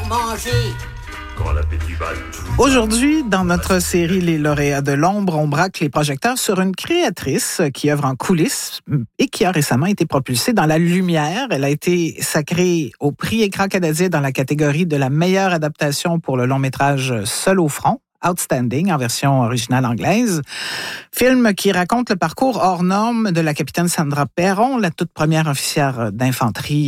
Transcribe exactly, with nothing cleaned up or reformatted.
manger. Quand l'appétit va tout. Aujourd'hui, dans notre série Les lauréats de l'ombre, on braque les projecteurs sur une créatrice qui œuvre en coulisses et qui a récemment été propulsée dans la lumière. Elle a été sacrée au prix Écran canadien dans la catégorie de la meilleure adaptation pour le long-métrage Seul au front. Outstanding, en version originale anglaise. Film qui raconte le parcours hors norme de la capitaine Sandra Perron, la toute première officière d'infanterie